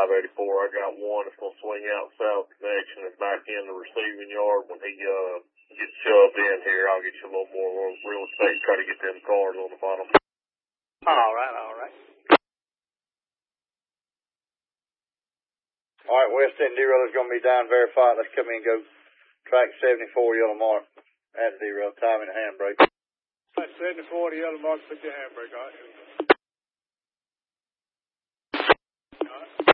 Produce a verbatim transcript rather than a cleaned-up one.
five eighty-four, I got one that's going to swing out south connection and back in the receiving yard. When he uh, gets shoved in here, I'll get you a little more real estate, try to get them cars on the bottom. All right, all right. All right, West End derail is going to be down verified. Let's come in and go track seventy-four, yellow mark. Add derail, time and a handbrake. seventy-four, the yellow mark, put your handbrake on. All right.